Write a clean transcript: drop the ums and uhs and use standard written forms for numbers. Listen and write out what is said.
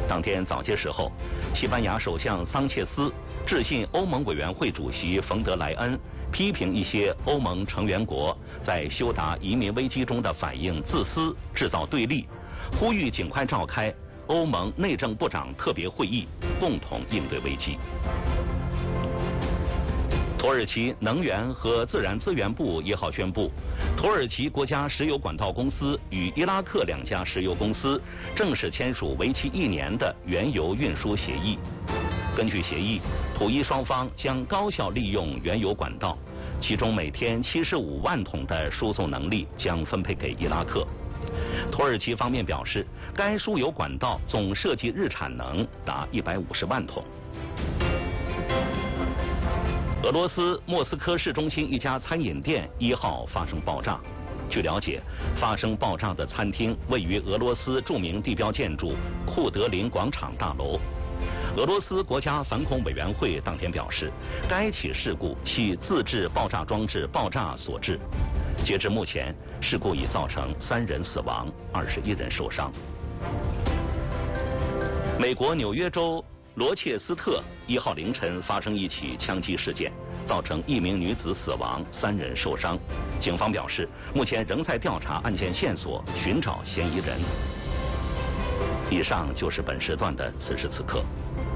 当天早些时候，西班牙首相桑切斯致信欧盟委员会主席冯德莱恩，批评一些欧盟成员国在修达移民危机中的反应自私，制造对立，呼吁尽快召开欧盟内政部长特别会议，共同应对危机。土耳其能源和自然资源部1号宣布，土耳其国家石油管道公司与伊拉克2家石油公司正式签署为期1年的原油运输协议。根据协议，土伊双方将高效利用原油管道，其中每天75万桶的输送能力将分配给伊拉克。土耳其方面表示，该输油管道总设计日产能达150万桶。俄罗斯莫斯科市中心一家餐饮店1号发生爆炸。据了解，发生爆炸的餐厅位于俄罗斯著名地标建筑库德林广场大楼。俄罗斯国家反恐委员会当天表示，该起事故系自制爆炸装置爆炸所致。截至目前，事故已造成3人死亡，21人受伤。美国纽约州罗切斯特1号凌晨发生一起枪击事件，造成1名女子死亡，3人受伤。警方表示，目前仍在调查案件线索，寻找嫌疑人。以上就是本时段的此时此刻。